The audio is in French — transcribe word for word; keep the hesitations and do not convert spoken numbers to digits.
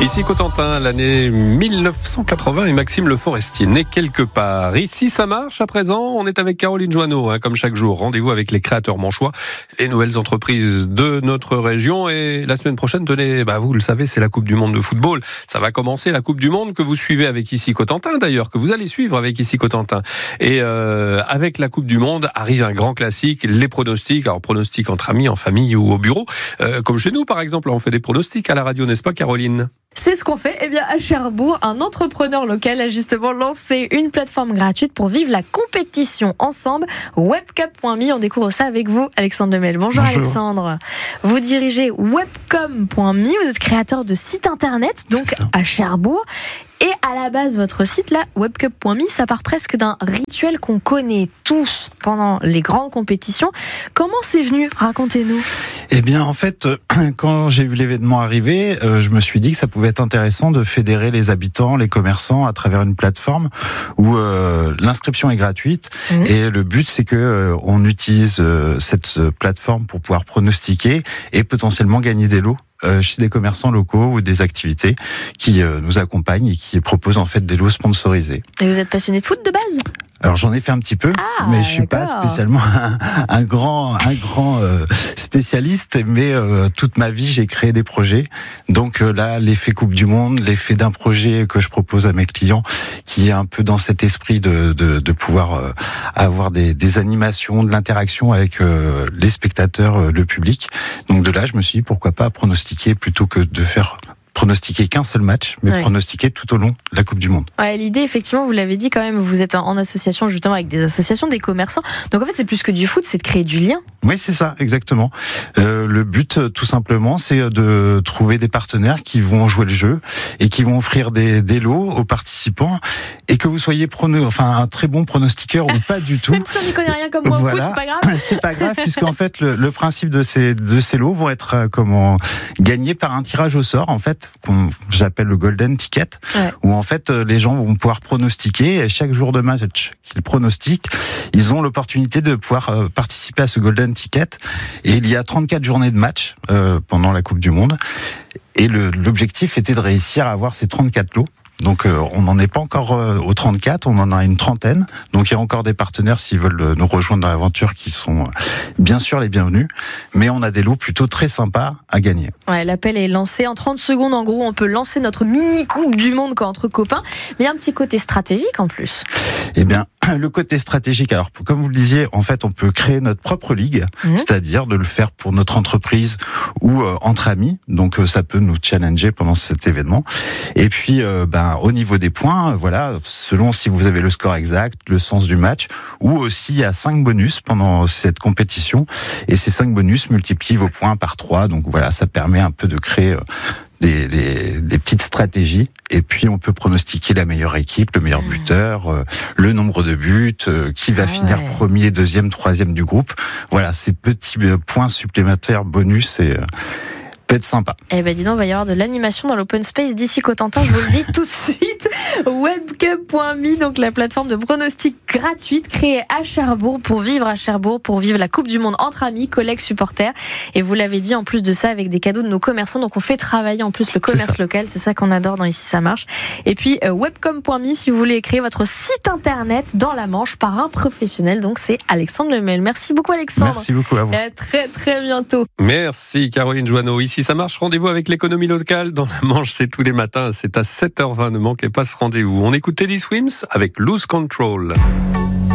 Ici Cotentin, l'année mille neuf cent quatre-vingts et Maxime Le Forestier né quelque part. Ici ça marche à présent, on est avec Caroline Joanneau, hein, comme chaque jour. Rendez-vous avec les créateurs manchois, les nouvelles entreprises de notre région. Et la semaine prochaine, tenez, bah vous le savez, c'est la Coupe du Monde de football. Ça va commencer, la Coupe du Monde que vous suivez avec Ici Cotentin d'ailleurs, que vous allez suivre avec Ici Cotentin. Et euh, avec la Coupe du Monde arrive un grand classique, les pronostics. Alors pronostics entre amis, en famille ou au bureau. Euh, comme chez nous par exemple, on fait des pronostics à la radio, n'est-ce pas Caroline ? C'est ce qu'on fait. Eh bien, à Cherbourg, un entrepreneur local a justement lancé une plateforme gratuite pour vivre la compétition ensemble. Webcup point me. On découvre ça avec vous, Alexandre Lemel. Bonjour, Bonjour Alexandre. Vous dirigez webcom point me. Vous êtes créateur de site internet, donc à Cherbourg. Et à la base, votre site, là, webcup point me, ça part presque d'un rituel qu'on connaît tous pendant les grandes compétitions. Comment c'est venu ? Racontez-nous. Eh bien, en fait, quand j'ai vu l'événement arriver, euh, je me suis dit que ça pouvait être intéressant de fédérer les habitants, les commerçants à travers une plateforme où euh, l'inscription est gratuite. Mmh. Et le but, c'est que euh, on utilise euh, cette plateforme pour pouvoir pronostiquer et potentiellement gagner des lots chez des commerçants locaux ou des activités qui nous accompagnent et qui proposent en fait des lots sponsorisés. Et vous êtes passionné de foot de base ? Alors j'en ai fait un petit peu, ah, mais je suis d'accord. pas spécialement un, un grand, un grand euh, spécialiste. Mais euh, toute ma vie, j'ai créé des projets. Donc euh, là, l'effet Coupe du Monde, l'effet d'un projet que je propose à mes clients, qui est un peu dans cet esprit de, de, de pouvoir euh, avoir des, des animations, de l'interaction avec euh, les spectateurs, euh, le public. Donc de là, je me suis dit pourquoi pas pronostiquer plutôt que de faire pronostiquer qu'un seul match, mais ouais. pronostiquer tout au long de la Coupe du Monde. Ouais, l'idée, effectivement, vous l'avez dit quand même, vous êtes en association justement avec des associations, des commerçants. Donc en fait, c'est plus que du foot, c'est de créer du lien. Oui, c'est ça, exactement. Euh, le but, tout simplement, c'est de trouver des partenaires qui vont jouer le jeu et qui vont offrir des, des lots aux participants. Et que vous soyez prono, enfin, un très bon pronostiqueur ou pas du tout. Même si on n'y connaît rien comme moi voilà. au foot, c'est pas grave. C'est pas grave, puisqu'en fait, le, le principe de ces, de ces lots vont être euh, comment, gagnés par un tirage au sort, en fait, qu'on j'appelle le golden ticket, ouais. où en fait, les gens vont pouvoir pronostiquer et chaque jour de match qu'ils pronostiquent, ils ont l'opportunité de pouvoir euh, participer à ce golden ticket. Et il y a trente-quatre journées de match euh, pendant la Coupe du Monde. Et le, l'objectif était de réussir à avoir ces trente-quatre lots. Donc euh, on n'en est pas encore euh, aux trente-quatre, on en a une trentaine. Donc il y a encore des partenaires s'ils veulent euh, nous rejoindre dans l'aventure qui sont euh, bien sûr les bienvenus. Mais on a des lots plutôt très sympas à gagner. Ouais, l'appel est lancé. En trente secondes, en gros, on peut lancer notre mini Coupe du Monde quoi, entre copains. Mais il y a un petit côté stratégique en plus. Eh bien, le côté stratégique, alors comme vous le disiez, en fait, on peut créer notre propre ligue, mmh. c'est-à-dire de le faire pour notre entreprise ou euh, entre amis. Donc euh, ça peut nous challenger pendant cet événement. Et puis, euh, ben, au niveau des points, voilà, selon si vous avez le score exact, le sens du match, ou aussi il y a cinq bonus pendant cette compétition. Et ces cinq bonus multiplient vos points par trois. Donc voilà, ça permet un peu de créer... Euh, Des, des, des petites stratégies et puis on peut pronostiquer la meilleure équipe, le meilleur buteur, euh, le nombre de buts, euh, qui va ah finir ouais. premier, deuxième, troisième du groupe. Voilà, ces petits points supplémentaires bonus et euh, peut être sympa. Eh ben dis donc, il va y avoir de l'animation dans l'open space d'ici Cotentin, je vous le dis tout de suite. webcup point me, donc la plateforme de pronostic gratuite créée à Cherbourg pour vivre à Cherbourg, pour vivre la Coupe du Monde entre amis, collègues, supporters. Et vous l'avez dit, en plus de ça, avec des cadeaux de nos commerçants. Donc on fait travailler en plus le commerce c'est local. C'est ça qu'on adore dans Ici ça marche. Et puis euh, webcom point me si vous voulez créer votre site internet dans la Manche par un professionnel. Donc c'est Alexandre Lemel. Merci beaucoup Alexandre. Merci beaucoup à vous. Et à très très bientôt. Merci Caroline Joanneau. Ici ça marche. Rendez-vous avec l'économie locale dans la Manche. C'est tous les matins. C'est à sept heures vingt. Ne manquez pas ce rendez-vous. On écoute Teddy Swims avec Lose Control.